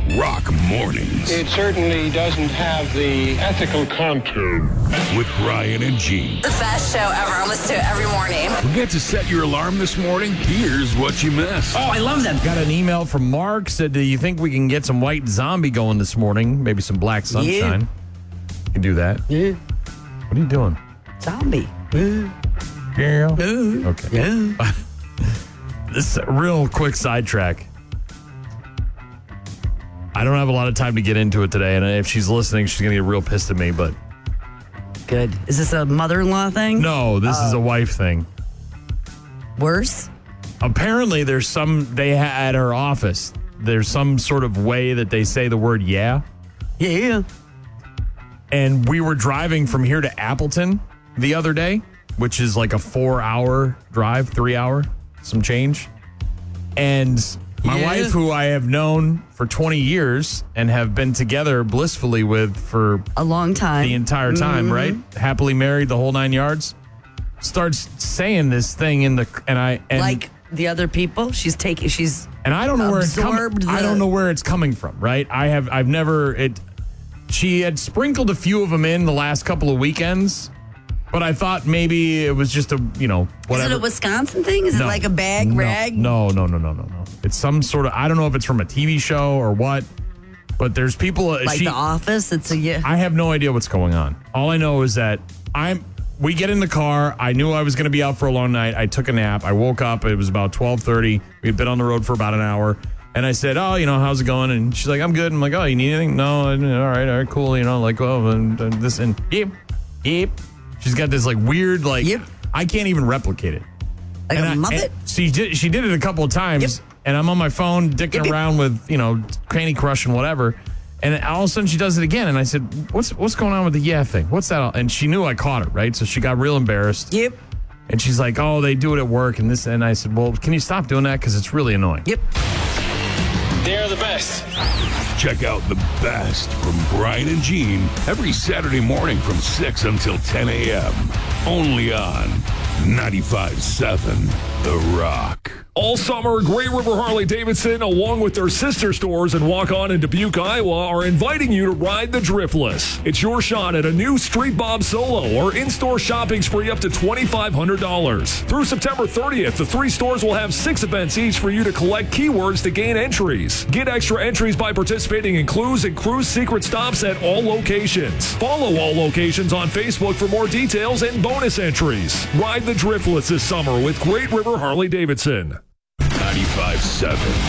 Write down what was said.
Rock Mornings. It certainly doesn't have the ethical contour. With Brian and Gene. The best show ever. I listen to it every morning. Forget to set your alarm this morning? Here's what you missed. Oh, I love them. Got an email from Mark. Said, do you think we can get some White Zombie going this morning? Maybe some Black Sunshine. You can do that. Yeah. What are you doing? Zombie. Yeah. Okay. Yeah. This is a real quick sidetrack. I don't have a lot of time to get into it today, and if she's listening, she's going to get real pissed at me, but... Good. Is this a mother-in-law thing? No, this is a wife thing. Worse? Apparently, there's at her office, there's some sort of way that they say the word yeah. Yeah. And we were driving from here to Appleton the other day, which is like a 4-hour drive, 3-hour, some change. And my wife, who I have known for 20 years and have been together blissfully with for a long time, the entire time, right? Happily married, the whole 9 yards. Starts saying this thing like the other people. She's and I don't know where it's coming. I don't know where it's coming from, right? I've never. She had sprinkled a few of them in the last couple of weekends. But I thought maybe it was just whatever. Is it a Wisconsin thing? Is it like a rag? No. It's some sort of, I don't know if it's from a TV show or what, but there's people. Like The Office? I have no idea what's going on. All I know is that we get in the car. I knew I was going to be out for a long night. I took a nap. I woke up. It was about 12:30. We'd been on the road for about an hour. And I said, oh, how's it going? And she's like, I'm good. I'm like, oh, you need anything? No. All right, cool. Like, oh, and this, and yep. She's got this like weird, I can't even replicate it. Like a Muppet? She did it a couple of times, and I'm on my phone dicking around with, Candy Crush and whatever. And all of a sudden she does it again. And I said, what's going on with the yeah thing? What's that? And she knew I caught her, right? So she got real embarrassed. Yep. And she's like, oh, they do it at work and this. And I said, well, can you stop doing that? Because it's really annoying. Yep. They're the best. Check out the best from Brian and Gene every Saturday morning from 6 until 10 a.m. Only on 95.7 The Rock. All summer, Great River Harley-Davidson, along with their sister stores in Waukon and Dubuque, Iowa, are inviting you to ride the Driftless. It's your shot at a new Street Bob Solo or in-store shopping spree up to $2,500. Through September 30th, the 3 stores will have 6 events each for you to collect keywords to gain entries. Get extra entries by participating in clues and cruise secret stops at all locations. Follow all locations on Facebook for more details and bonus entries. Ride the Driftless this summer with Great River Harley-Davidson. 95.7